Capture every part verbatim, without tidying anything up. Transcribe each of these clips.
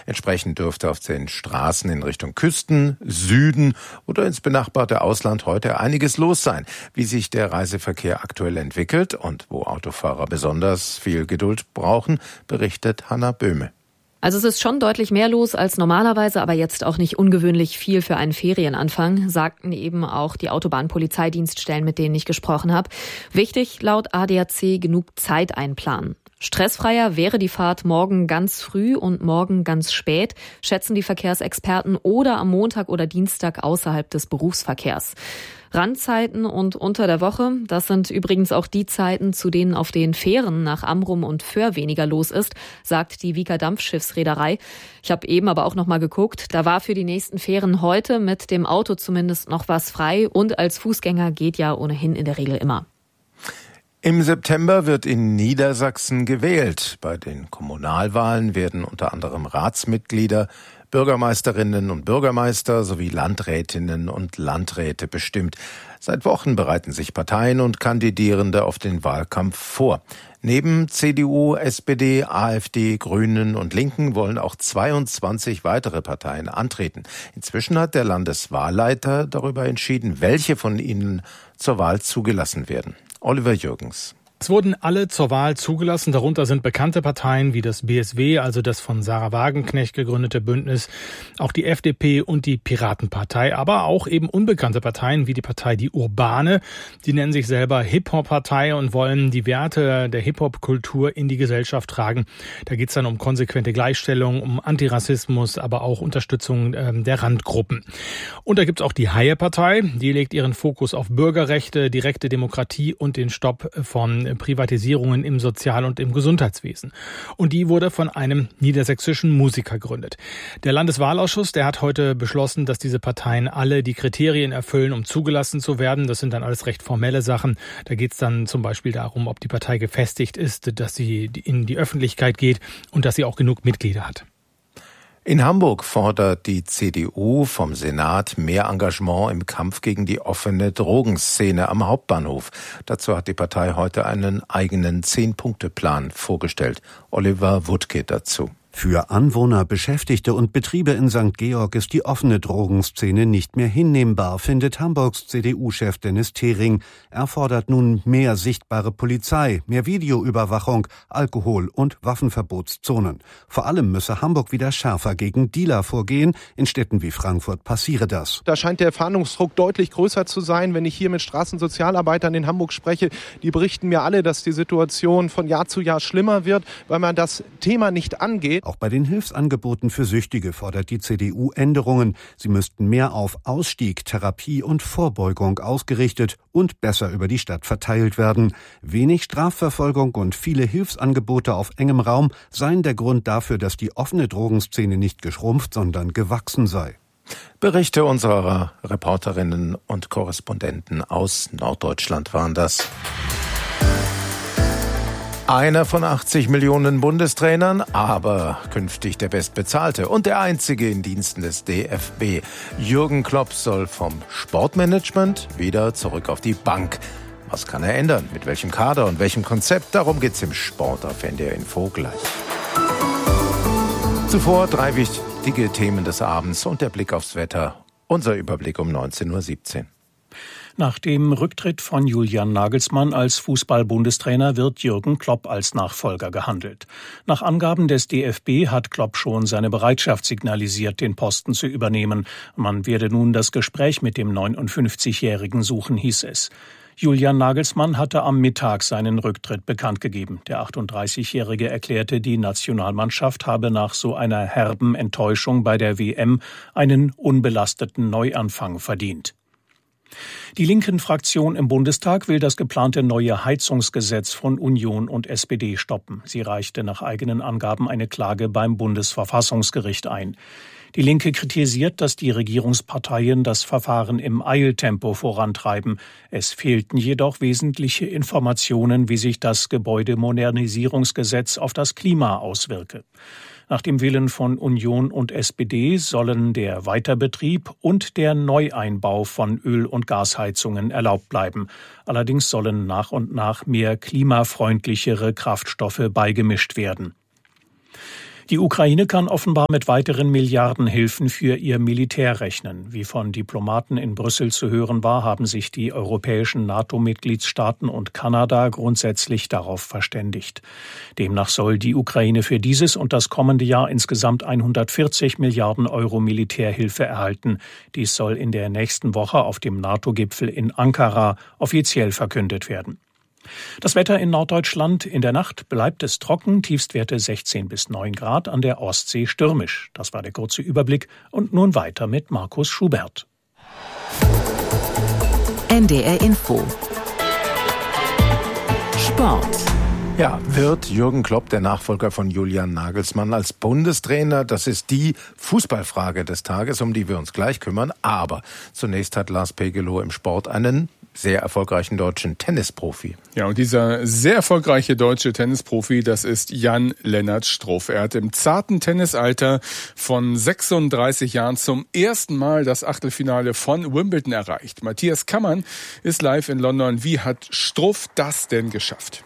Entsprechend dürfte auf den Straßen in Richtung Küsten, Süden oder ins benachbarte Ausland heute einiges los sein. Wie sich der Reiseverkehr aktuell entwickelt und wo Autofahrer besonders viel Geduld brauchen, berichtet Hanna Böhme. Also es ist schon deutlich mehr los als normalerweise, aber jetzt auch nicht ungewöhnlich viel für einen Ferienanfang, sagten eben auch die Autobahnpolizeidienststellen, mit denen ich gesprochen habe. Wichtig, laut A D A C, genug Zeit einplanen. Stressfreier wäre die Fahrt morgen ganz früh und morgen ganz spät, schätzen die Verkehrsexperten, oder am Montag oder Dienstag außerhalb des Berufsverkehrs. Randzeiten und unter der Woche, das sind übrigens auch die Zeiten, zu denen auf den Fähren nach Amrum und Föhr weniger los ist, sagt die Wieker Dampfschiffsreederei. Ich habe eben aber auch noch mal geguckt, da war für die nächsten Fähren heute mit dem Auto zumindest noch was frei, und als Fußgänger geht ja ohnehin in der Regel immer. Im September wird in Niedersachsen gewählt. Bei den Kommunalwahlen werden unter anderem Ratsmitglieder, Bürgermeisterinnen und Bürgermeister sowie Landrätinnen und Landräte bestimmt. Seit Wochen bereiten sich Parteien und Kandidierende auf den Wahlkampf vor. Neben C D U, S P D, AfD, Grünen und Linken wollen auch zweiundzwanzig weitere Parteien antreten. Inzwischen hat der Landeswahlleiter darüber entschieden, welche von ihnen zur Wahl zugelassen werden. Oliver Jürgens. Es wurden alle zur Wahl zugelassen. Darunter sind bekannte Parteien wie das B S W, also das von Sarah Wagenknecht gegründete Bündnis, auch die F D P und die Piratenpartei, aber auch eben unbekannte Parteien wie die Partei Die Urbane. Die nennen sich selber Hip-Hop-Partei und wollen die Werte der Hip-Hop-Kultur in die Gesellschaft tragen. Da geht es dann um konsequente Gleichstellung, um Antirassismus, aber auch Unterstützung ähm, der Randgruppen. Und da gibt es auch die Haie-Partei. Die legt ihren Fokus auf Bürgerrechte, direkte Demokratie und den Stopp von Privatisierungen im Sozial- und im Gesundheitswesen. Und die wurde von einem niedersächsischen Musiker gegründet. Der Landeswahlausschuss, der hat heute beschlossen, dass diese Parteien alle die Kriterien erfüllen, um zugelassen zu werden. Das sind dann alles recht formelle Sachen. Da geht es dann zum Beispiel darum, ob die Partei gefestigt ist, dass sie in die Öffentlichkeit geht und dass sie auch genug Mitglieder hat. In Hamburg fordert die C D U vom Senat mehr Engagement im Kampf gegen die offene Drogenszene am Hauptbahnhof. Dazu hat die Partei heute einen eigenen Zehn-Punkte-Plan vorgestellt. Oliver Wuttke dazu. Für Anwohner, Beschäftigte und Betriebe in Sankt Georg ist die offene Drogenszene nicht mehr hinnehmbar, findet Hamburgs C D U-Chef Dennis Thering. Er fordert nun mehr sichtbare Polizei, mehr Videoüberwachung, Alkohol- und Waffenverbotszonen. Vor allem müsse Hamburg wieder schärfer gegen Dealer vorgehen. In Städten wie Frankfurt passiere das. Da scheint der Fahndungsdruck deutlich größer zu sein. Wenn ich hier mit Straßensozialarbeitern in Hamburg spreche, die berichten mir alle, dass die Situation von Jahr zu Jahr schlimmer wird, weil man das Thema nicht angeht. Auch bei den Hilfsangeboten für Süchtige fordert die C D U Änderungen. Sie müssten mehr auf Ausstieg, Therapie und Vorbeugung ausgerichtet und besser über die Stadt verteilt werden. Wenig Strafverfolgung und viele Hilfsangebote auf engem Raum seien der Grund dafür, dass die offene Drogenszene nicht geschrumpft, sondern gewachsen sei. Berichte unserer Reporterinnen und Korrespondenten aus Norddeutschland waren das. Einer von achtzig Millionen Bundestrainern, aber künftig der Bestbezahlte und der einzige in Diensten des D F B. Jürgen Klopp soll vom Sportmanagement wieder zurück auf die Bank. Was kann er ändern? Mit welchem Kader und welchem Konzept? Darum geht's im Sport auf N D R Info gleich. Zuvor drei wichtige Themen des Abends und der Blick aufs Wetter. Unser Überblick um neunzehn Uhr siebzehn. Nach dem Rücktritt von Julian Nagelsmann als Fußball-Bundestrainer wird Jürgen Klopp als Nachfolger gehandelt. Nach Angaben des D F B hat Klopp schon seine Bereitschaft signalisiert, den Posten zu übernehmen. Man werde nun das Gespräch mit dem neunundfünfzigjährigen suchen, hieß es. Julian Nagelsmann hatte am Mittag seinen Rücktritt bekannt gegeben. Der achtunddreißigjährige erklärte, die Nationalmannschaft habe nach so einer herben Enttäuschung bei der W M einen unbelasteten Neuanfang verdient. Die linken Fraktion im Bundestag will das geplante neue Heizungsgesetz von Union und S P D stoppen. Sie reichte nach eigenen Angaben eine Klage beim Bundesverfassungsgericht ein. Die Linke kritisiert, dass die Regierungsparteien das Verfahren im Eiltempo vorantreiben. Es fehlten jedoch wesentliche Informationen, wie sich das Gebäudemodernisierungsgesetz auf das Klima auswirke. Nach dem Willen von Union und S P D sollen der Weiterbetrieb und der Neueinbau von Öl- und Gasheizungen erlaubt bleiben. Allerdings sollen nach und nach mehr klimafreundlichere Kraftstoffe beigemischt werden. Die Ukraine kann offenbar mit weiteren Milliardenhilfen für ihr Militär rechnen. Wie von Diplomaten in Brüssel zu hören war, haben sich die europäischen NATO-Mitgliedstaaten und Kanada grundsätzlich darauf verständigt. Demnach soll die Ukraine für dieses und das kommende Jahr insgesamt hundertvierzig Milliarden Euro Militärhilfe erhalten. Dies soll in der nächsten Woche auf dem NATO-Gipfel in Ankara offiziell verkündet werden. Das Wetter in Norddeutschland: in der Nacht bleibt es trocken, Tiefstwerte sechzehn bis neun Grad, an der Ostsee stürmisch. Das war der kurze Überblick und nun weiter mit Markus Schubert. N D R Info Sport. Ja, wird Jürgen Klopp der Nachfolger von Julian Nagelsmann als Bundestrainer? Das ist die Fußballfrage des Tages, um die wir uns gleich kümmern. Aber zunächst hat Lars Pegelow im Sport einen sehr erfolgreichen deutschen Tennisprofi. Ja, und dieser sehr erfolgreiche deutsche Tennisprofi, das ist Jan-Lennart Struff. Er hat im zarten Tennisalter von sechsunddreißig Jahren zum ersten Mal das Achtelfinale von Wimbledon erreicht. Matthias Kammann ist live in London. Wie hat Struff das denn geschafft?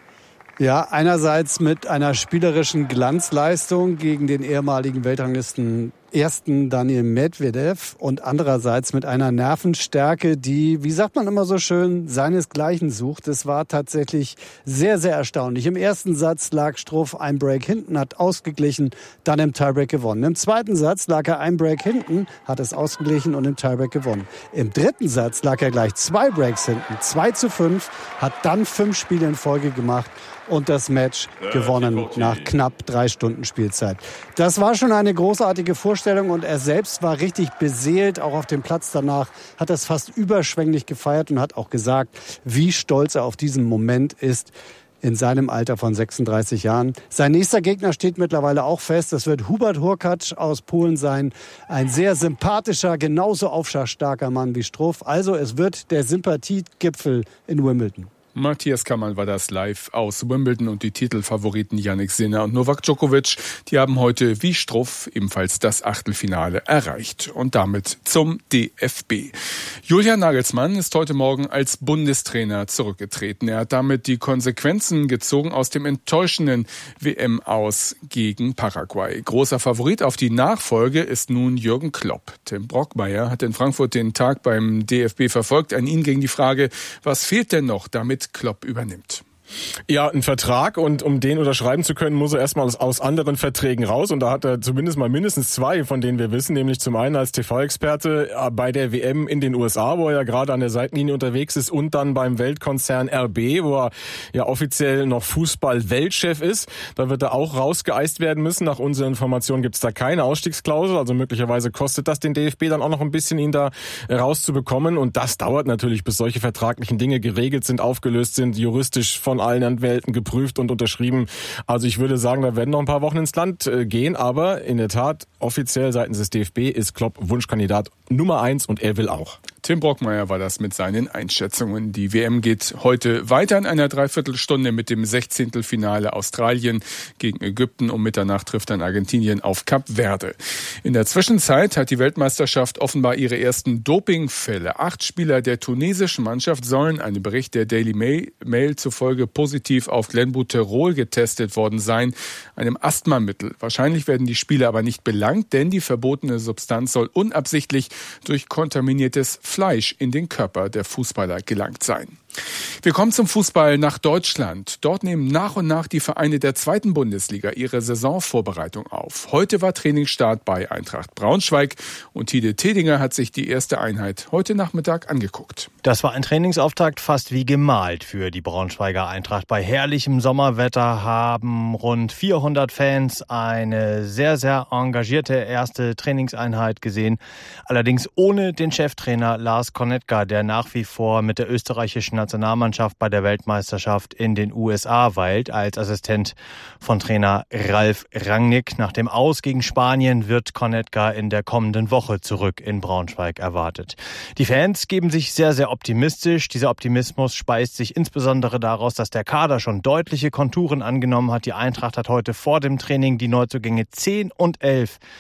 Ja, einerseits mit einer spielerischen Glanzleistung gegen den ehemaligen Weltranglisten ersten Daniil Medvedev und andererseits mit einer Nervenstärke, die, wie sagt man immer so schön, seinesgleichen sucht. Es war tatsächlich sehr, sehr erstaunlich. Im ersten Satz lag Struff ein Break hinten, hat ausgeglichen, dann im Tiebreak gewonnen. Im zweiten Satz lag er ein Break hinten, hat es ausgeglichen und im Tiebreak gewonnen. Im dritten Satz lag er gleich zwei Breaks hinten, zwei zu fünf, hat dann fünf Spiele in Folge gemacht und das Match gewonnen nach knapp drei Stunden Spielzeit. Das war schon eine großartige Vorstellung und er selbst war richtig beseelt, auch auf dem Platz danach, hat das fast überschwänglich gefeiert und hat auch gesagt, wie stolz er auf diesen Moment ist in seinem Alter von sechsunddreißig Jahren. Sein nächster Gegner steht mittlerweile auch fest, das wird Hubert Hurkacz aus Polen sein, ein sehr sympathischer, genauso aufschlagstarker Mann wie Struff. Also es wird der Sympathiegipfel in Wimbledon. Matthias Kammann war das live aus Wimbledon und die Titelfavoriten Jannik Sinner und Novak Djokovic, die haben heute wie Struff ebenfalls das Achtelfinale erreicht. Und damit zum D F B. Julian Nagelsmann ist heute Morgen als Bundestrainer zurückgetreten. Er hat damit die Konsequenzen gezogen aus dem enttäuschenden W M-Aus gegen Paraguay. Großer Favorit auf die Nachfolge ist nun Jürgen Klopp. Tim Brockmeier hat in Frankfurt den Tag beim D F B verfolgt. An ihn ging die Frage, was fehlt denn noch, damit Klopp übernimmt? Ja, ein Vertrag, und um den unterschreiben zu können, muss er erstmal aus, aus anderen Verträgen raus, und da hat er zumindest mal mindestens zwei, von denen wir wissen, nämlich zum einen als T V-Experte bei der W M in den U S A, wo er ja gerade an der Seitenlinie unterwegs ist, und dann beim Weltkonzern R B, wo er ja offiziell noch Fußball-Weltchef ist. Da wird er auch rausgeeist werden müssen. Nach unseren Informationen gibt es da keine Ausstiegsklausel, also möglicherweise kostet das den D F B dann auch noch ein bisschen, ihn da rauszubekommen, und das dauert natürlich, bis solche vertraglichen Dinge geregelt sind, aufgelöst sind, juristisch von allen Anwälten geprüft und unterschrieben. Also ich würde sagen, da werden noch ein paar Wochen ins Land äh, gehen, aber in der Tat, offiziell seitens des D F B ist Klopp Wunschkandidat Nummer eins, und er will auch. Tim Brockmeier war das mit seinen Einschätzungen. Die W M geht heute weiter in einer Dreiviertelstunde mit dem Sechzehntelfinale Australien gegen Ägypten. Um Mitternacht trifft dann Argentinien auf Kap Verde. In der Zwischenzeit hat die Weltmeisterschaft offenbar ihre ersten Dopingfälle. Acht Spieler der tunesischen Mannschaft sollen, einem Bericht der Daily Mail, Mail zufolge, positiv auf Glenbuterol getestet worden sein, einem Asthmamittel. Wahrscheinlich werden die Spieler aber nicht belangt, denn die verbotene Substanz soll unabsichtlich durch kontaminiertes Fleisch in den Körper der Fußballer gelangt sein. Wir kommen zum Fußball nach Deutschland. Dort nehmen nach und nach die Vereine der zweiten Bundesliga ihre Saisonvorbereitung auf. Heute war Trainingsstart bei Eintracht Braunschweig und Tide Tedinger hat sich die erste Einheit heute Nachmittag angeguckt. Das war ein Trainingsauftakt fast wie gemalt für die Braunschweiger Eintracht. Bei herrlichem Sommerwetter haben rund vierhundert Fans eine sehr, sehr engagierte erste Trainingseinheit gesehen. Allerdings ohne den Cheftrainer Lars Konetka, der nach wie vor mit der österreichischen Nationalmannschaft bei der Weltmeisterschaft in den U S A weilt, als Assistent von Trainer Ralf Rangnick. Nach dem Aus gegen Spanien wird Konetka in der kommenden Woche zurück in Braunschweig erwartet. Die Fans geben sich sehr, sehr optimistisch. Dieser Optimismus speist sich insbesondere daraus, dass der Kader schon deutliche Konturen angenommen hat. Die Eintracht hat heute vor dem Training die Neuzugänge zehn und elf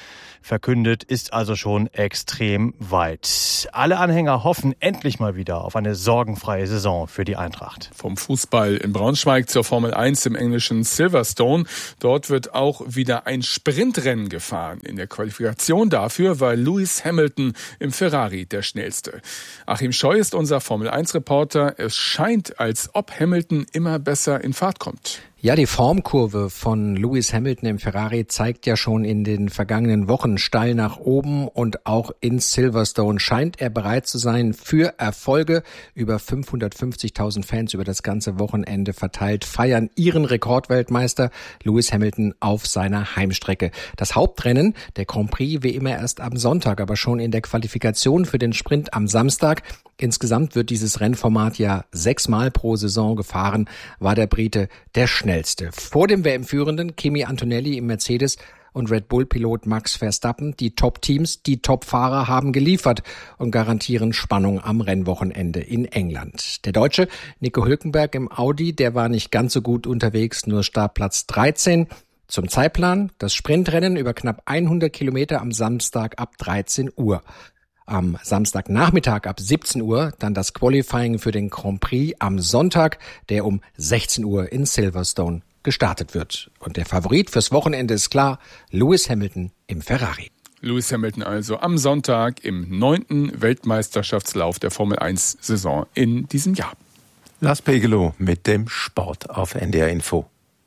verkündet, ist also schon extrem weit. Alle Anhänger hoffen endlich mal wieder auf eine sorgenfreie Saison für die Eintracht. Vom Fußball in Braunschweig zur Formel eins im englischen Silverstone. Dort wird auch wieder ein Sprintrennen gefahren. In der Qualifikation dafür war Lewis Hamilton im Ferrari der Schnellste. Achim Scheu ist unser Formel eins Reporter. Es scheint, als ob Hamilton immer besser in Fahrt kommt. Ja, die Formkurve von Lewis Hamilton im Ferrari zeigt ja schon in den vergangenen Wochen steil nach oben und auch in Silverstone scheint er bereit zu sein für Erfolge. Über fünfhundertfünfzigtausend Fans über das ganze Wochenende verteilt feiern ihren Rekordweltmeister Lewis Hamilton auf seiner Heimstrecke. Das Hauptrennen, der Grand Prix, wie immer erst am Sonntag, aber schon in der Qualifikation für den Sprint am Samstag. Insgesamt wird dieses Rennformat ja sechsmal pro Saison gefahren, war der Brite der schnellste. Vor dem W M-Führenden Kimi Antonelli im Mercedes und Red Bull-Pilot Max Verstappen. Die Top-Teams, die Top-Fahrer haben geliefert und garantieren Spannung am Rennwochenende in England. Der Deutsche Nico Hülkenberg im Audi, der war nicht ganz so gut unterwegs, nur Startplatz dreizehn. Zum Zeitplan, das Sprintrennen über knapp hundert Kilometer am Samstag ab dreizehn Uhr. Am Samstagnachmittag ab siebzehn Uhr dann das Qualifying für den Grand Prix am Sonntag, der um sechzehn Uhr in Silverstone gestartet wird. Und der Favorit fürs Wochenende ist klar, Lewis Hamilton im Ferrari. Lewis Hamilton also am Sonntag im neunten Weltmeisterschaftslauf der Formel eins Saison in diesem Jahr. Lars Pegelow mit dem Sport auf N D R Info.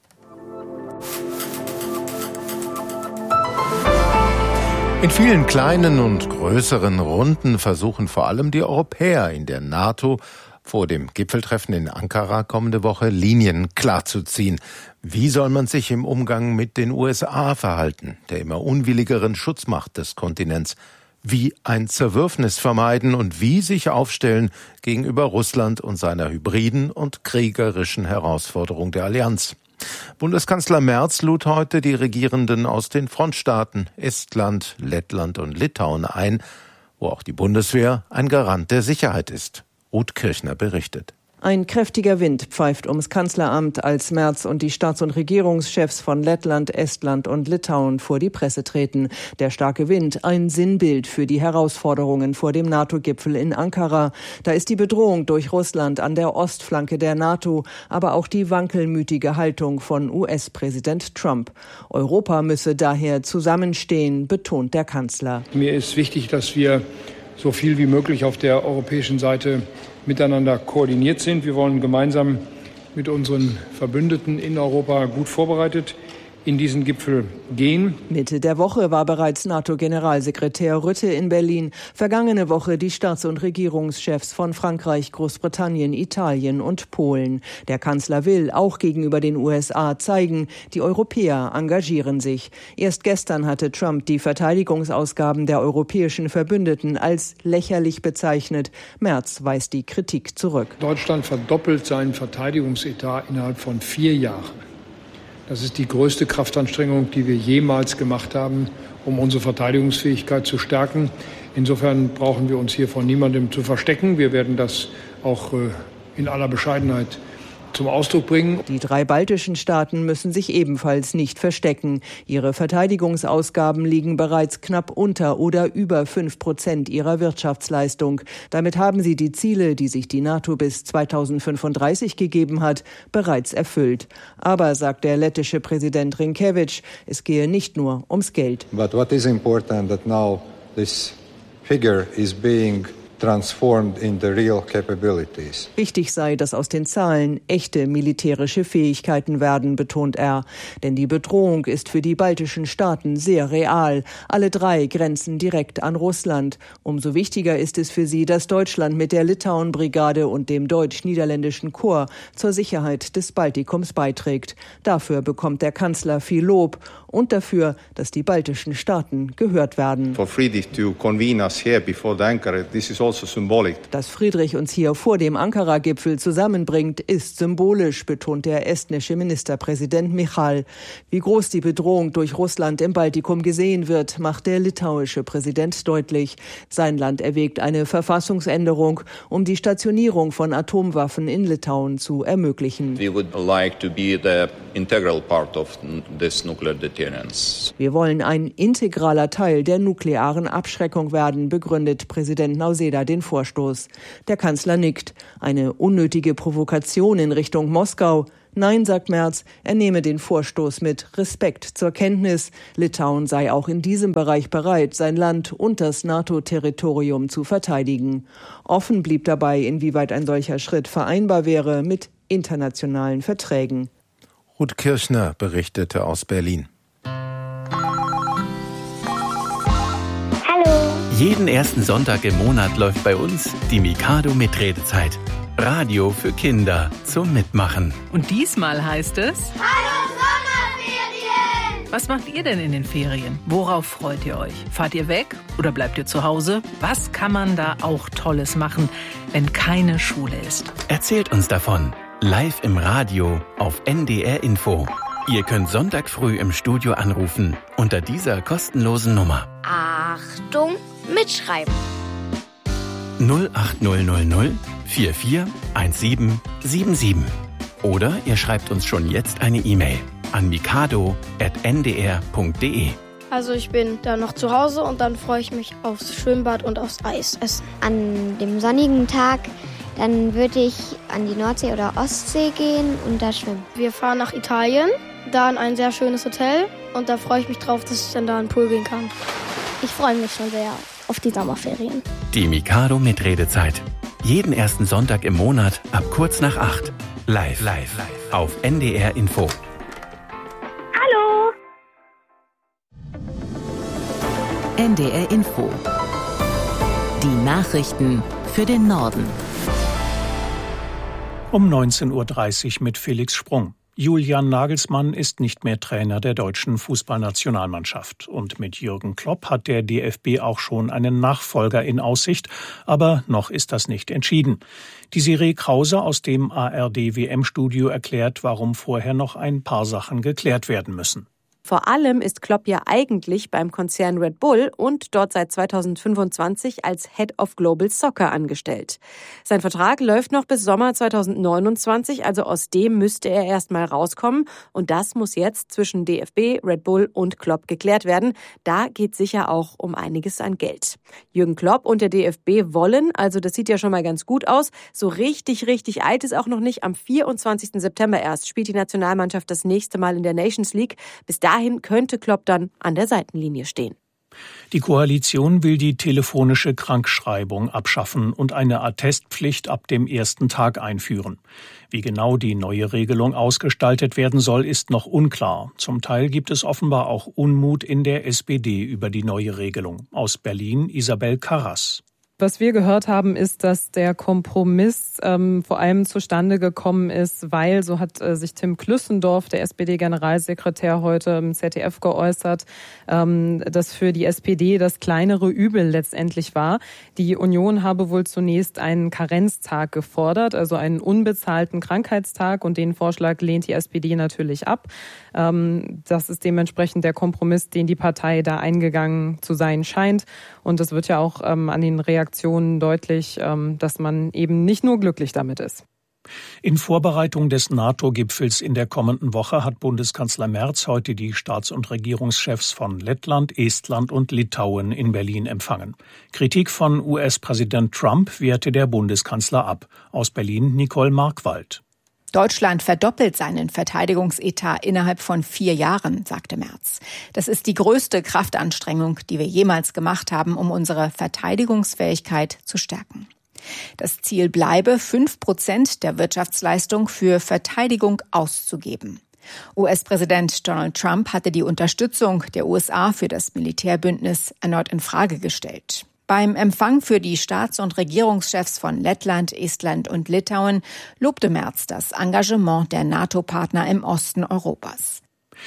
In vielen kleinen und größeren Runden versuchen vor allem die Europäer in der NATO vor dem Gipfeltreffen in Ankara kommende Woche Linien klarzuziehen. Wie soll man sich im Umgang mit den U S A verhalten, der immer unwilligeren Schutzmacht des Kontinents? Wie ein Zerwürfnis vermeiden und wie sich aufstellen gegenüber Russland und seiner hybriden und kriegerischen Herausforderung der Allianz? Bundeskanzler Merz lud heute die Regierenden aus den Frontstaaten Estland, Lettland und Litauen ein, wo auch die Bundeswehr ein Garant der Sicherheit ist. Ruth Kirchner berichtet. Ein kräftiger Wind pfeift ums Kanzleramt, als Merz und die Staats- und Regierungschefs von Lettland, Estland und Litauen vor die Presse treten. Der starke Wind, ein Sinnbild für die Herausforderungen vor dem NATO-Gipfel in Ankara. Da ist die Bedrohung durch Russland an der Ostflanke der NATO, aber auch die wankelmütige Haltung von U S-Präsident Trump. Europa müsse daher zusammenstehen, betont der Kanzler. Mir ist wichtig, dass wir so viel wie möglich auf der europäischen Seite miteinander koordiniert sind. Wir wollen gemeinsam mit unseren Verbündeten in Europa gut vorbereitet in diesen Gipfel gehen. Mitte der Woche war bereits NATO-Generalsekretär Rutte in Berlin. Vergangene Woche die Staats- und Regierungschefs von Frankreich, Großbritannien, Italien und Polen. Der Kanzler will auch gegenüber den U S A zeigen, die Europäer engagieren sich. Erst gestern hatte Trump die Verteidigungsausgaben der europäischen Verbündeten als lächerlich bezeichnet. Merz weist die Kritik zurück. Deutschland verdoppelt seinen Verteidigungsetat innerhalb von vier Jahren. Das ist die größte Kraftanstrengung, die wir jemals gemacht haben, um unsere Verteidigungsfähigkeit zu stärken. Insofern brauchen wir uns hier vor niemandem zu verstecken. Wir werden das auch in aller Bescheidenheit zum Ausdruck bringen. Die drei baltischen Staaten müssen sich ebenfalls nicht verstecken. Ihre Verteidigungsausgaben liegen bereits knapp unter oder über fünf Prozent ihrer Wirtschaftsleistung. Damit haben sie die Ziele, die sich die NATO bis zweitausendfünfunddreißig gegeben hat, bereits erfüllt. Aber, sagt der lettische Präsident Rinkevič, es gehe nicht nur ums Geld. But what is important that now this figure is being transformed in the real capabilities. Wichtig sei, dass aus den Zahlen echte militärische Fähigkeiten werden, betont er. Denn die Bedrohung ist für die baltischen Staaten sehr real. Alle drei grenzen direkt an Russland. Umso wichtiger ist es für sie, dass Deutschland mit der Litauen-Brigade und dem deutsch-niederländischen Korps zur Sicherheit des Baltikums beiträgt. Dafür bekommt der Kanzler viel Lob und dafür, dass die baltischen Staaten gehört werden. For Friedrich to convene us here before the Ankara, this is also symbolic. Dass Friedrich uns hier vor dem Ankara-Gipfel zusammenbringt, ist symbolisch, betont der estnische Ministerpräsident Michal. Wie groß die Bedrohung durch Russland im Baltikum gesehen wird, macht der litauische Präsident deutlich. Sein Land erwägt eine Verfassungsänderung, um die Stationierung von Atomwaffen in Litauen zu ermöglichen. We would like to be the integral part of this nuclear deterrence. Wir wollen ein integraler Teil der nuklearen Abschreckung werden, begründet Präsident Nauseda den Vorstoß. Der Kanzler nickt. Eine unnötige Provokation in Richtung Moskau. Nein, sagt Merz, er nehme den Vorstoß mit Respekt zur Kenntnis. Litauen sei auch in diesem Bereich bereit, sein Land und das NATO-Territorium zu verteidigen. Offen blieb dabei, inwieweit ein solcher Schritt vereinbar wäre mit internationalen Verträgen. Ruth Kirchner berichtete aus Berlin. Hallo. Jeden ersten Sonntag im Monat läuft bei uns die Mikado Mitredezeit. Radio für Kinder zum Mitmachen. Und diesmal heißt es: Hallo Sommerferien! Was macht ihr denn in den Ferien? Worauf freut ihr euch? Fahrt ihr weg oder bleibt ihr zu Hause? Was kann man da auch Tolles machen, wenn keine Schule ist? Erzählt uns davon. Live im Radio auf N D R Info. Ihr könnt Sonntag früh im Studio anrufen unter dieser kostenlosen Nummer. Achtung, mitschreiben. null acht null null null vier vier eins sieben sieben sieben. Oder ihr schreibt uns schon jetzt eine E-Mail an mikado at n d r punkt d e. Also ich bin da noch zu Hause und dann freue ich mich aufs Schwimmbad und aufs Eis essen. An dem sonnigen Tag, dann würde ich an die Nordsee oder Ostsee gehen und da schwimmen. Wir fahren nach Italien, da in ein sehr schönes Hotel und da freue ich mich drauf, dass ich dann da in den Pool gehen kann. Ich freue mich schon sehr auf die Sommerferien. Die Mikado Mitredezeit. Jeden ersten Sonntag im Monat ab kurz nach acht. Live, live, live auf N D R Info. Hallo. N D R Info. Die Nachrichten für den Norden. Um neunzehn Uhr dreißig mit Felix Sprung. Julian Nagelsmann ist nicht mehr Trainer der deutschen Fußballnationalmannschaft. Und mit Jürgen Klopp hat der D F B auch schon einen Nachfolger in Aussicht. Aber noch ist das nicht entschieden. Die Siree Krause aus dem A R D-W M-Studio erklärt, warum vorher noch ein paar Sachen geklärt werden müssen. Vor allem ist Klopp ja eigentlich beim Konzern Red Bull und dort seit zweitausendfünfundzwanzig als Head of Global Soccer angestellt. Sein Vertrag läuft noch bis Sommer zweitausendneunundzwanzig, also aus dem müsste er erst mal rauskommen. Und das muss jetzt zwischen D F B, Red Bull und Klopp geklärt werden. Da geht sicher auch um einiges an Geld. Jürgen Klopp und der D F B wollen, also das sieht ja schon mal ganz gut aus, so richtig, richtig alt ist auch noch nicht. Am vierundzwanzigsten September erst spielt die Nationalmannschaft das nächste Mal in der Nations League. Bis dahin könnte Klopp dann an der Seitenlinie stehen. Die Koalition will die telefonische Krankschreibung abschaffen und eine Attestpflicht ab dem ersten Tag einführen. Wie genau die neue Regelung ausgestaltet werden soll, ist noch unklar. Zum Teil gibt es offenbar auch Unmut in der S P D über die neue Regelung. Aus Berlin Isabel Karras. Was wir gehört haben, ist, dass der Kompromiss ähm, vor allem zustande gekommen ist, weil, so hat äh, sich Tim Klüssendorf, der S P D-Generalsekretär, heute im Z D F geäußert, ähm, dass für die S P D das kleinere Übel letztendlich war. Die Union habe wohl zunächst einen Karenztag gefordert, also einen unbezahlten Krankheitstag, und den Vorschlag lehnt die S P D natürlich ab. Ähm, das ist dementsprechend der Kompromiss, den die Partei da eingegangen zu sein scheint. Und das wird ja auch ähm, an den Reaktionen deutlich, ähm, dass man eben nicht nur glücklich damit ist. In Vorbereitung des NATO-Gipfels in der kommenden Woche hat Bundeskanzler Merz heute die Staats- und Regierungschefs von Lettland, Estland und Litauen in Berlin empfangen. Kritik von U S-Präsident Trump wehrte der Bundeskanzler ab. Aus Berlin Nicole Markwald. Deutschland verdoppelt seinen Verteidigungsetat innerhalb von vier Jahren, sagte Merz. Das ist die größte Kraftanstrengung, die wir jemals gemacht haben, um unsere Verteidigungsfähigkeit zu stärken. Das Ziel bleibe, fünf Prozent der Wirtschaftsleistung für Verteidigung auszugeben. U S-Präsident Donald Trump hatte die Unterstützung der U S A für das Militärbündnis erneut in Frage gestellt. Beim Empfang für die Staats- und Regierungschefs von Lettland, Estland und Litauen lobte Merz das Engagement der NATO-Partner im Osten Europas.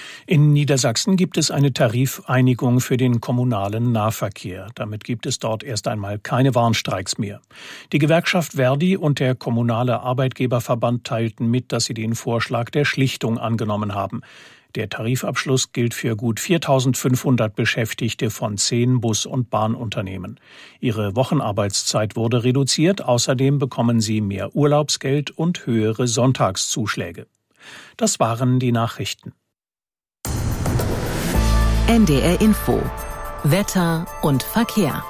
In Niedersachsen gibt es eine Tarifeinigung für den kommunalen Nahverkehr. Damit gibt es dort erst einmal keine Warnstreiks mehr. Die Gewerkschaft Verdi und der kommunale Arbeitgeberverband teilten mit, dass sie den Vorschlag der Schlichtung angenommen haben. Der Tarifabschluss gilt für gut viertausendfünfhundert Beschäftigte von zehn Bus- und Bahnunternehmen. Ihre Wochenarbeitszeit wurde reduziert. Außerdem bekommen sie mehr Urlaubsgeld und höhere Sonntagszuschläge. Das waren die Nachrichten. N D R Info. Wetter und Verkehr.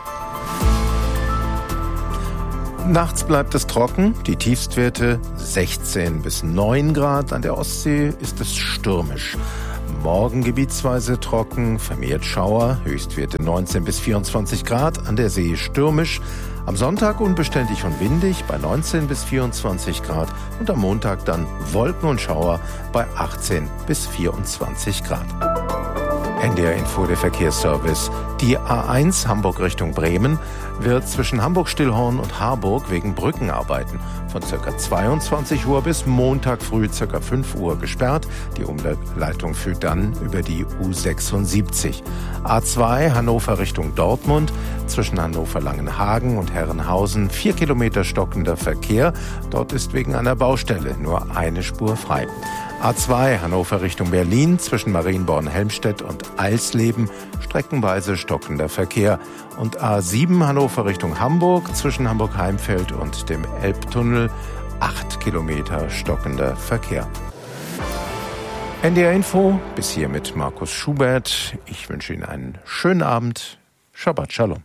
Nachts bleibt es trocken, die Tiefstwerte sechzehn bis neun Grad. An der Ostsee ist es stürmisch. Morgen gebietsweise trocken, vermehrt Schauer, Höchstwerte neunzehn bis vierundzwanzig Grad. An der See stürmisch. Am Sonntag unbeständig und windig bei neunzehn bis vierundzwanzig Grad. Und am Montag dann Wolken und Schauer bei achtzehn bis vierundzwanzig Grad. N D R Info, der Verkehrsservice. Die A eins Hamburg Richtung Bremen wird zwischen Hamburg-Stillhorn und Harburg wegen Brückenarbeiten von ca. zweiundzwanzig Uhr bis Montag früh ca. fünf Uhr gesperrt. Die Umleitung führt dann über die U sechsundsiebzig. A zwei Hannover Richtung Dortmund zwischen Hannover-Langenhagen und Herrenhausen vier Kilometer stockender Verkehr. Dort ist wegen einer Baustelle nur eine Spur frei. A zwei Hannover Richtung Berlin zwischen Marienborn-Helmstedt und Eisleben streckenweise stockender Verkehr. Und A sieben Hannover Richtung Hamburg zwischen Hamburg-Heimfeld und dem Elbtunnel acht Kilometer stockender Verkehr. N D R Info, bis hier mit Markus Schubert. Ich wünsche Ihnen einen schönen Abend. Shabbat Shalom.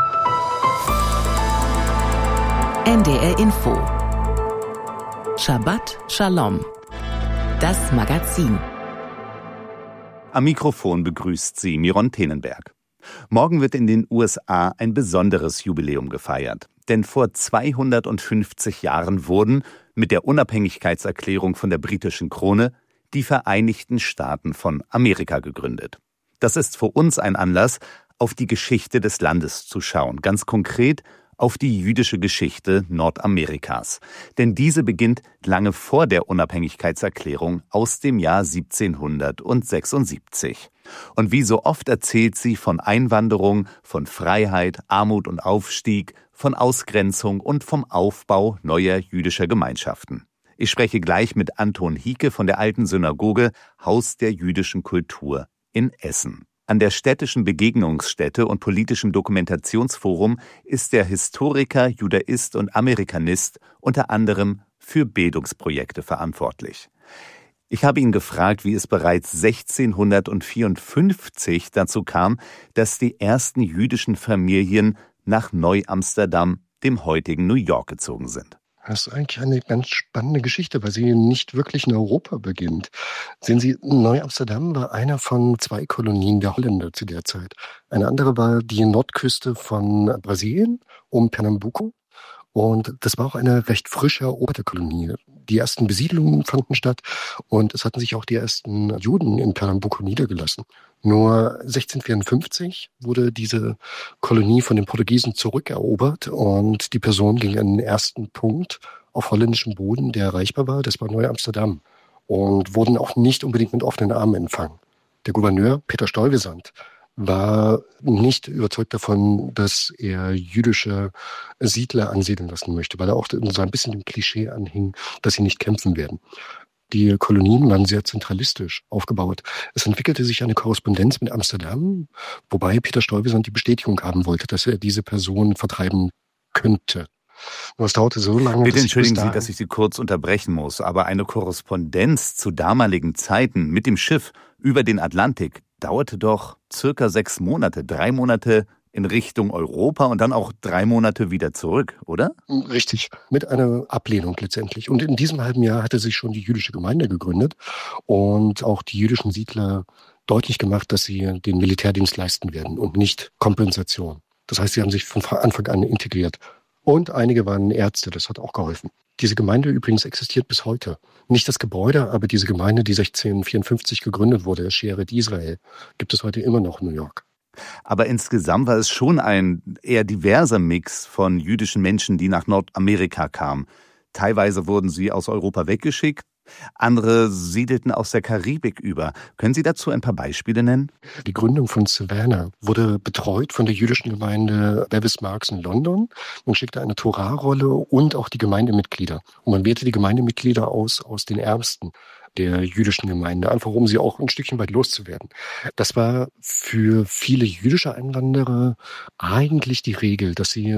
N D R Info. Shabbat Shalom. Das Magazin. Am Mikrofon begrüßt Sie Miron Tenenberg. Morgen wird in den U S A ein besonderes Jubiläum gefeiert. Denn vor zweihundertfünfzig Jahren wurden mit der Unabhängigkeitserklärung von der britischen Krone die Vereinigten Staaten von Amerika gegründet. Das ist für uns ein Anlass, auf die Geschichte des Landes zu schauen. Ganz konkret auf die jüdische Geschichte Nordamerikas. Denn diese beginnt lange vor der Unabhängigkeitserklärung aus dem Jahr siebzehnhundertsechsundsiebzig. Und wie so oft erzählt sie von Einwanderung, von Freiheit, Armut und Aufstieg, von Ausgrenzung und vom Aufbau neuer jüdischer Gemeinschaften. Ich spreche gleich mit Anton Hieke von der Alten Synagoge, Haus der jüdischen Kultur in Essen. An der städtischen Begegnungsstätte und politischen Dokumentationsforum ist der Historiker, Judaist und Amerikanist unter anderem für Bildungsprojekte verantwortlich. Ich habe ihn gefragt, wie es bereits sechzehnhundertvierundfünfzig dazu kam, dass die ersten jüdischen Familien nach Neu-Amsterdam, dem heutigen New York, gezogen sind. Das ist eigentlich eine ganz spannende Geschichte, weil sie nicht wirklich in Europa beginnt. Sehen Sie, Neu-Amsterdam war einer von zwei Kolonien der Holländer zu der Zeit. Eine andere war die Nordküste von Brasilien, um Pernambuco. Und das war auch eine recht frisch eroberte Kolonie. Die ersten Besiedlungen fanden statt und es hatten sich auch die ersten Juden in Pernambuco niedergelassen. Nur sechzehnhundertvierundfünfzig wurde diese Kolonie von den Portugiesen zurückerobert und die Person ging an den ersten Punkt auf holländischem Boden, der erreichbar war. Das war Neu-Amsterdam und wurden auch nicht unbedingt mit offenen Armen empfangen. Der Gouverneur Peter Stuyvesant war nicht überzeugt davon, dass er jüdische Siedler ansiedeln lassen möchte, weil er auch so ein bisschen dem Klischee anhing, dass sie nicht kämpfen werden. Die Kolonien waren sehr zentralistisch aufgebaut. Es entwickelte sich eine Korrespondenz mit Amsterdam, wobei Peter Stuyvesant die Bestätigung haben wollte, dass er diese Person vertreiben könnte. Nur es dauerte so lange. Bitte entschuldigen Sie, dass ich Sie kurz unterbrechen muss, aber eine Korrespondenz zu damaligen Zeiten mit dem Schiff über den Atlantik dauerte doch circa sechs Monate, drei Monate in Richtung Europa und dann auch drei Monate wieder zurück, oder? Richtig, mit einer Ablehnung letztendlich. Und in diesem halben Jahr hatte sich schon die jüdische Gemeinde gegründet und auch die jüdischen Siedler deutlich gemacht, dass sie den Militärdienst leisten werden und nicht Kompensation. Das heißt, sie haben sich von Anfang an integriert. Und einige waren Ärzte, das hat auch geholfen. Diese Gemeinde übrigens existiert bis heute. Nicht das Gebäude, aber diese Gemeinde, die sechzehnhundertvierundfünfzig gegründet wurde, der Shearet Israel, gibt es heute immer noch in New York. Aber insgesamt war es schon ein eher diverser Mix von jüdischen Menschen, die nach Nordamerika kamen. Teilweise wurden sie aus Europa weggeschickt, andere siedelten aus der Karibik über. Können Sie dazu ein paar Beispiele nennen? Die Gründung von Savannah wurde betreut von der jüdischen Gemeinde Bevis Marks in London. Man schickte eine Torahrolle und auch die Gemeindemitglieder. Und man wählte die Gemeindemitglieder aus aus den Ärmsten. der jüdischen Gemeinde, einfach um sie auch ein Stückchen weit loszuwerden. Das war für viele jüdische Einwanderer eigentlich die Regel, dass sie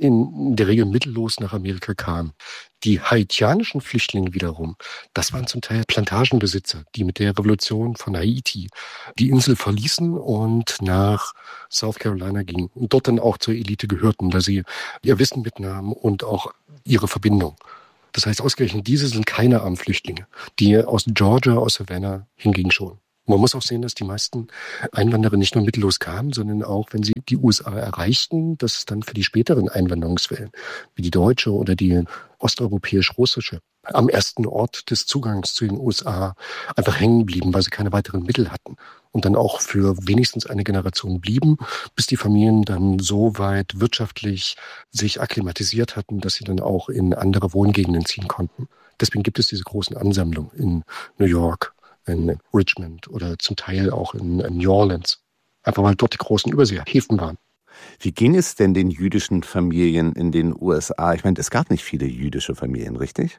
in der Regel mittellos nach Amerika kamen. Die haitianischen Flüchtlinge wiederum, das waren zum Teil Plantagenbesitzer, die mit der Revolution von Haiti die Insel verließen und nach South Carolina gingen und dort dann auch zur Elite gehörten, da sie ihr Wissen mitnahmen und auch ihre Verbindung. Das heißt, ausgerechnet diese sind keine armen Flüchtlinge, die aus Georgia, aus Savannah hingegen schon. Man muss auch sehen, dass die meisten Einwanderer nicht nur mittellos kamen, sondern auch, wenn sie die U S A erreichten, dass es dann für die späteren Einwanderungswellen, wie die deutsche oder die osteuropäisch-russische, am ersten Ort des Zugangs zu den U S A einfach hängen blieben, weil sie keine weiteren Mittel hatten. Und dann auch für wenigstens eine Generation blieben, bis die Familien dann so weit wirtschaftlich sich akklimatisiert hatten, dass sie dann auch in andere Wohngegenden ziehen konnten. Deswegen gibt es diese großen Ansammlungen in New York, in Richmond oder zum Teil auch in, in New Orleans. Einfach weil dort die großen Überseehäfen waren. Wie ging es denn den jüdischen Familien in den U S A? Ich meine, es gab nicht viele jüdische Familien, richtig?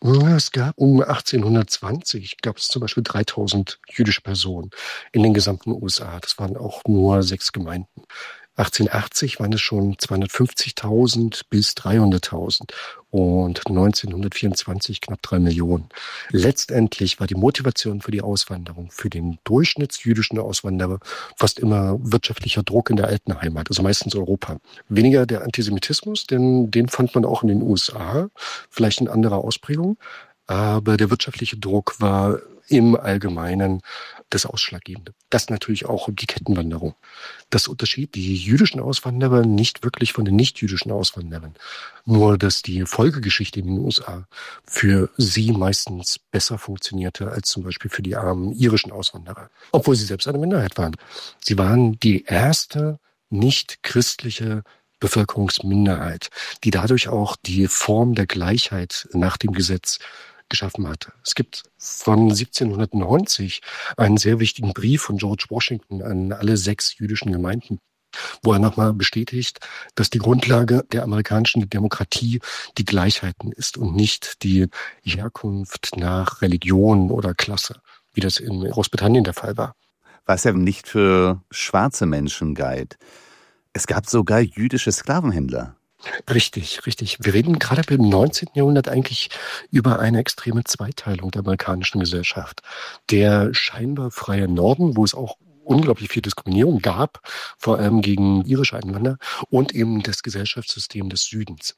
Es gab um achtzehnhundertzwanzig gab es zum Beispiel dreitausend jüdische Personen in den gesamten U S A. Das waren auch nur sechs Gemeinden. achtzehnhundertachtzig waren es schon zweihundertfünfzigtausend bis dreihunderttausend und neunzehnhundertvierundzwanzig knapp drei Millionen. Letztendlich war die Motivation für die Auswanderung für den durchschnittsjüdischen Auswanderer fast immer wirtschaftlicher Druck in der alten Heimat, also meistens Europa. Weniger der Antisemitismus, denn den fand man auch in den U S A, vielleicht in anderer Ausprägung, aber der wirtschaftliche Druck war im Allgemeinen das Ausschlaggebende. Das natürlich auch die Kettenwanderung. Das unterschied die jüdischen Auswanderer nicht wirklich von den nicht-jüdischen Auswanderern. Nur, dass die Folgegeschichte in den U S A für sie meistens besser funktionierte als zum Beispiel für die armen irischen Auswanderer. Obwohl sie selbst eine Minderheit waren. Sie waren die erste nicht-christliche Bevölkerungsminderheit, die dadurch auch die Form der Gleichheit nach dem Gesetz geschaffen hatte. Es gibt von siebzehnhundertneunzig einen sehr wichtigen Brief von George Washington an alle sechs jüdischen Gemeinden, wo er nochmal bestätigt, dass die Grundlage der amerikanischen Demokratie die Gleichheiten ist und nicht die Herkunft nach Religion oder Klasse, wie das in Großbritannien der Fall war. Was ja nicht für schwarze Menschen galt. Es gab sogar jüdische Sklavenhändler. Richtig, richtig. Wir reden gerade im neunzehnten Jahrhundert eigentlich über eine extreme Zweiteilung der amerikanischen Gesellschaft. Der scheinbar freie Norden, wo es auch unglaublich viel Diskriminierung gab, vor allem gegen irische Einwanderer, und eben das Gesellschaftssystem des Südens.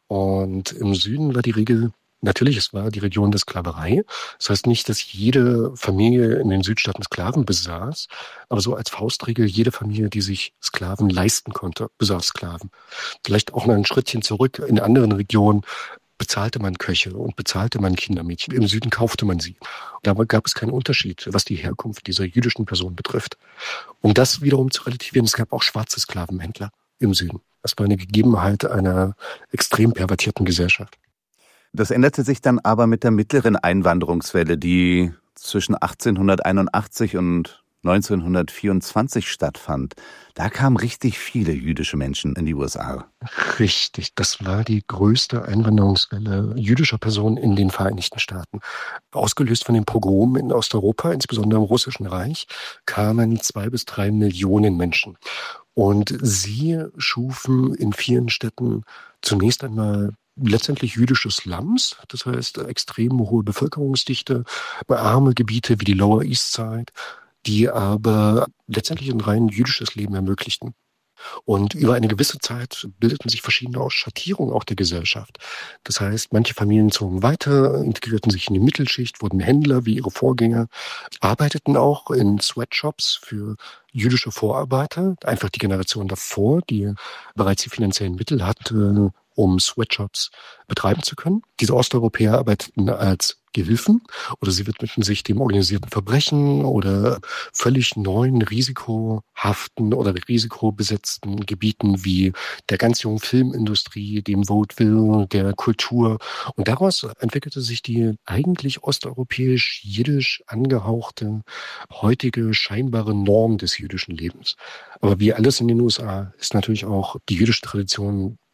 Und im Süden war die Regel, natürlich, es war die Region der Sklaverei. Das heißt nicht, dass jede Familie in den Südstaaten Sklaven besaß, aber so als Faustregel, jede Familie, die sich Sklaven leisten konnte, besaß Sklaven. Vielleicht auch noch ein Schrittchen zurück. In anderen Regionen bezahlte man Köche und bezahlte man Kindermädchen. Im Süden kaufte man sie. Dabei gab es keinen Unterschied, was die Herkunft dieser jüdischen Person betrifft. Um das wiederum zu relativieren, es gab auch schwarze Sklavenhändler im Süden. Das war eine Gegebenheit einer extrem pervertierten Gesellschaft. Das änderte sich dann aber mit der mittleren Einwanderungswelle, die zwischen achtzehnhunderteinundachtzig und neunzehnhundertvierundzwanzig stattfand. Da kamen richtig viele jüdische Menschen in die U S A. Richtig, das war die größte Einwanderungswelle jüdischer Personen in den Vereinigten Staaten. Ausgelöst von den Pogromen in Osteuropa, insbesondere im Russischen Reich, kamen zwei bis drei Millionen Menschen. Und sie schufen in vielen Städten zunächst einmal letztendlich jüdische Slums, das heißt extrem hohe Bevölkerungsdichte, arme Gebiete wie die Lower East Side, die aber letztendlich ein rein jüdisches Leben ermöglichten. Und über eine gewisse Zeit bildeten sich verschiedene Ausschattierungen auch der Gesellschaft. Das heißt, manche Familien zogen weiter, integrierten sich in die Mittelschicht, wurden Händler wie ihre Vorgänger, arbeiteten auch in Sweatshops für jüdische Vorarbeiter, einfach die Generation davor, die bereits die finanziellen Mittel hatte, um Sweatshops betreiben zu können. Diese Osteuropäer arbeiteten als Gehilfen oder sie widmeten sich dem organisierten Verbrechen oder völlig neuen, risikohaften oder risikobesetzten Gebieten wie der ganz jungen Filmindustrie, dem Vaudeville, der Kultur. Und daraus entwickelte sich die eigentlich osteuropäisch-jiddisch angehauchte, heutige scheinbare Norm des jüdischen Lebens. Aber wie alles in den U S A ist natürlich auch die jüdische Tradition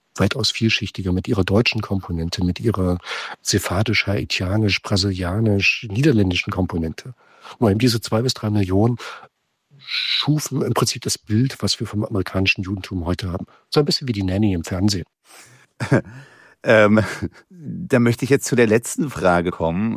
weitaus vielschichtiger mit ihrer deutschen Komponente, mit ihrer sephardisch, haitianisch, brasilianisch, niederländischen Komponente. Nur eben diese zwei bis drei Millionen schufen im Prinzip das Bild, was wir vom amerikanischen Judentum heute haben. So ein bisschen wie die Nanny im Fernsehen. ähm, da möchte ich jetzt zu der letzten Frage kommen,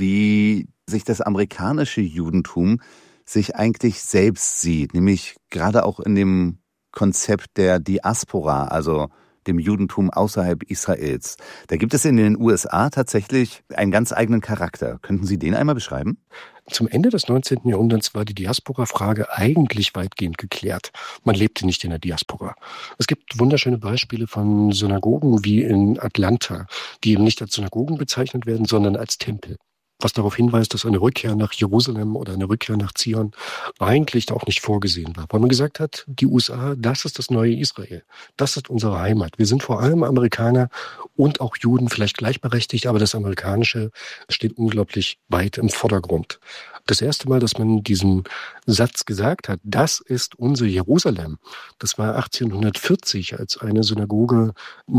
wie sich das amerikanische Judentum sich eigentlich selbst sieht, nämlich gerade auch in dem Konzept der Diaspora, also dem Judentum außerhalb Israels. Da gibt es in den U S A tatsächlich einen ganz eigenen Charakter. Könnten Sie den einmal beschreiben? Zum Ende des neunzehnten Jahrhunderts war die Diaspora-Frage eigentlich weitgehend geklärt. Man lebte nicht in der Diaspora. Es gibt wunderschöne Beispiele von Synagogen wie in Atlanta, die eben nicht als Synagogen bezeichnet werden, sondern als Tempel. Was darauf hinweist, dass eine Rückkehr nach Jerusalem oder eine Rückkehr nach Zion eigentlich auch nicht vorgesehen war. Weil man gesagt hat, die U S A, das ist das neue Israel. Das ist unsere Heimat. Wir sind vor allem Amerikaner und auch Juden, vielleicht gleichberechtigt, aber das Amerikanische steht unglaublich weit im Vordergrund. Das erste Mal, dass man diesen Satz gesagt hat, das ist unser Jerusalem, das war achtzehnhundertvierzig, als eine Synagoge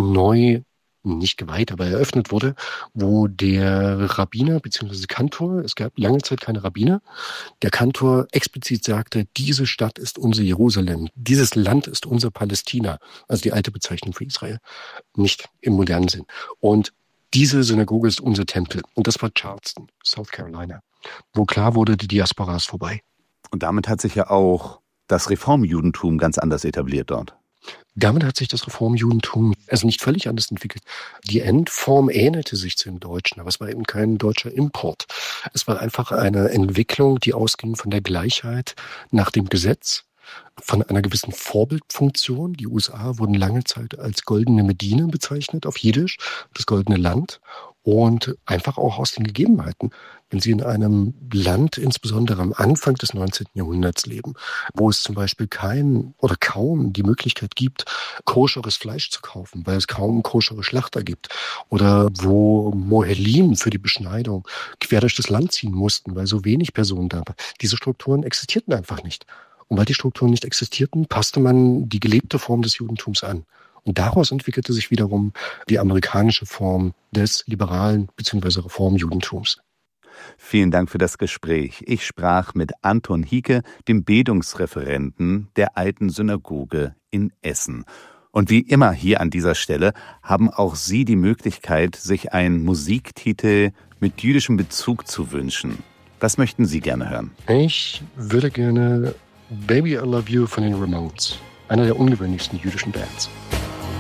neu nicht geweiht, aber eröffnet wurde, wo der Rabbiner bzw. Kantor, es gab lange Zeit keine Rabbiner, der Kantor explizit sagte, diese Stadt ist unser Jerusalem, dieses Land ist unser Palästina, also die alte Bezeichnung für Israel, nicht im modernen Sinn. Und diese Synagoge ist unser Tempel. Und das war Charleston, South Carolina, wo klar wurde, die Diaspora ist vorbei. Und damit hat sich ja auch das Reformjudentum ganz anders etabliert dort. Damit hat sich das Reformjudentum also nicht völlig anders entwickelt. Die Endform ähnelte sich zu dem Deutschen, aber es war eben kein deutscher Import. Es war einfach eine Entwicklung, die ausging von der Gleichheit nach dem Gesetz, von einer gewissen Vorbildfunktion. Die U S A wurden lange Zeit als goldene Medina bezeichnet, auf Jiddisch, das goldene Land. Und einfach auch aus den Gegebenheiten. Wenn Sie in einem Land, insbesondere am Anfang des neunzehnten Jahrhunderts leben, wo es zum Beispiel kein oder kaum die Möglichkeit gibt, koscheres Fleisch zu kaufen, weil es kaum koschere Schlachter gibt, oder wo Mohelim für die Beschneidung quer durch das Land ziehen mussten, weil so wenig Personen da waren. Diese Strukturen existierten einfach nicht. Und weil die Strukturen nicht existierten, passte man die gelebte Form des Judentums an. Und daraus entwickelte sich wiederum die amerikanische Form des liberalen bzw. Reformjudentums. Vielen Dank für das Gespräch. Ich sprach mit Anton Hieke, dem Bildungsreferenten der Alten Synagoge in Essen. Und wie immer hier an dieser Stelle haben auch Sie die Möglichkeit, sich einen Musiktitel mit jüdischem Bezug zu wünschen. Was möchten Sie gerne hören? Ich würde gerne Baby I Love You von den Ramones, einer der ungewöhnlichsten jüdischen Bands.